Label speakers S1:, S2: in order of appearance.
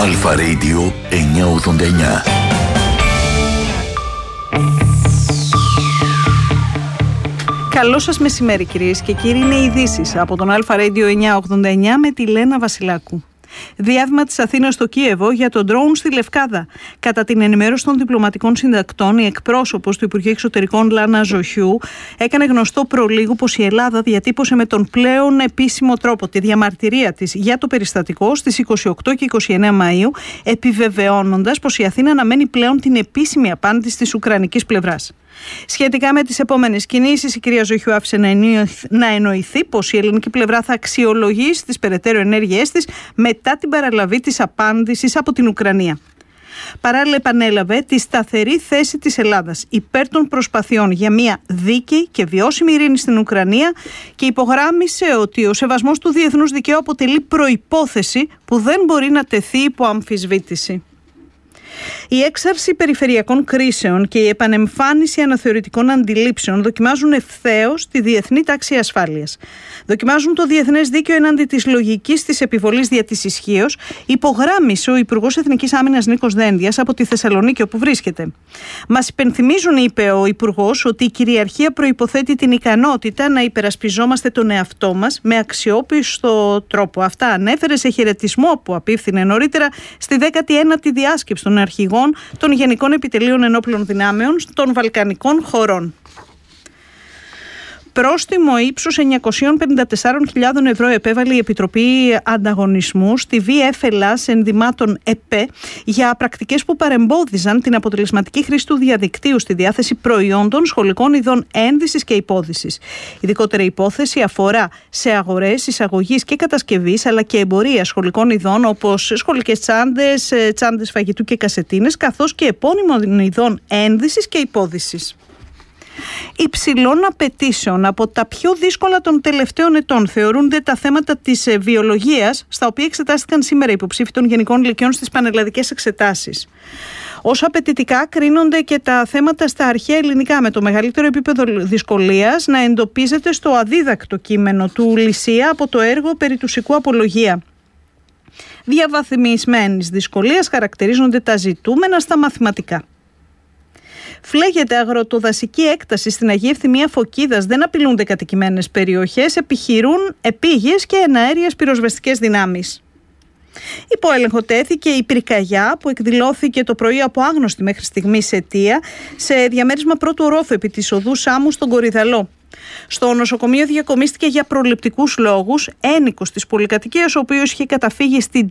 S1: Αλφα Radio 989.
S2: Καλό σας μεσημέρι κυρίες και κύριοι, είναι οι ειδήσεις από τον Αλφα Radio 989 με τη Λένα Βασιλάκου. Διάβημα της Αθήνας στο Κίεβο για το ντρόουν στη Λευκάδα. Κατά την ενημέρωση των διπλωματικών συντακτών, η εκπρόσωπος του Υπουργείου Εξωτερικών Λάνα Ζοχιού έκανε γνωστό προλίγου πως η Ελλάδα διατύπωσε με τον πλέον επίσημο τρόπο τη διαμαρτυρία της για το περιστατικό στις 28 και 29 Μαΐου, επιβεβαιώνοντας πως η Αθήνα αναμένει πλέον την επίσημη απάντηση της ουκρανικής πλευράς. Σχετικά με τις επόμενες κινήσεις, η κυρία Ζοχιού άφησε να εννοηθεί πως η ελληνική πλευρά θα αξιολογήσει τις περαιτέρω ενέργειές της μετά την παραλαβή της απάντησης από την Ουκρανία. Παράλληλα, επανέλαβε τη σταθερή θέση της Ελλάδας υπέρ των προσπαθειών για μια δίκαιη και βιώσιμη ειρήνη στην Ουκρανία και υπογράμμισε ότι ο σεβασμός του διεθνούς δικαίου αποτελεί προϋπόθεση που δεν μπορεί να τεθεί υπό αμφισβήτηση. Η έξαρση περιφερειακών κρίσεων και η επανεμφάνιση αναθεωρητικών αντιλήψεων δοκιμάζουν ευθέως τη διεθνή τάξη ασφάλειας. Δοκιμάζουν το διεθνές δίκαιο εναντί της λογικής της επιβολής δια της ισχύως, υπογράμμισε ο Υπουργός Εθνικής Άμυνας Νίκος Δένδιας από τη Θεσσαλονίκη, όπου βρίσκεται. Μας υπενθυμίζουν, είπε ο Υπουργός, ότι η κυριαρχία προϋποθέτει την ικανότητα να υπερασπιζόμαστε τον εαυτό μας με αξιόπιστο τρόπο. Αυτά ανέφερε σε χαιρετισμό που απίφθινε νωρίτερα στη 19η διάσκεψη των αρχηγών των Γενικών Επιτελείων Ενόπλων Δυνάμεων των Βαλκανικών χωρών. Πρόστιμο ύψους 954.000 ευρώ επέβαλε η Επιτροπή Ανταγωνισμού στη VF Ελλάς ενδυμάτων ΕΠΕ για πρακτικές που παρεμπόδιζαν την αποτελεσματική χρήση του διαδικτύου στη διάθεση προϊόντων σχολικών ειδών ένδυσης και υπόδυσης. Ειδικότερη υπόθεση αφορά σε αγορές εισαγωγής και κατασκευής αλλά και εμπορία σχολικών ειδών όπως σχολικές τσάντες, τσάντες φαγητού και κασετίνες, καθώς και επώνυμων ειδών ένδυσης και υπόδυσης. Υψηλών απαιτήσεων από τα πιο δύσκολα των τελευταίων ετών θεωρούνται τα θέματα της βιολογίας, στα οποία εξετάστηκαν σήμερα υποψήφοι των Γενικών Λυκειών στις πανελλαδικές εξετάσεις. Ως απαιτητικά κρίνονται και τα θέματα στα αρχαία ελληνικά, με το μεγαλύτερο επίπεδο δυσκολίας να εντοπίζεται στο αδίδακτο κείμενο του Λυσία από το έργο περί του Σικού Απολογία. Διαβαθμισμένης δυσκολίας χαρακτηρίζονται τα ζητούμενα στα μαθηματικά. Φλέγεται αγροτοδασική έκταση στην Αγία Ευθυμία Φωκίδας, δεν απειλούνται κατοικημένες περιοχές, επιχειρούν επίγειες και εναέριες πυροσβεστικές δυνάμεις. Υπό έλεγχο τέθηκε η πυρκαγιά που εκδηλώθηκε το πρωί από άγνωστη μέχρι στιγμής αιτία σε διαμέρισμα πρώτου ορόφου επί της οδού Σάμου στον Κορυδαλό. Στο νοσοκομείο διακομίστηκε για προληπτικούς λόγους ένικος της πολυκατοικίας, ο οποίος είχε καταφύγει στην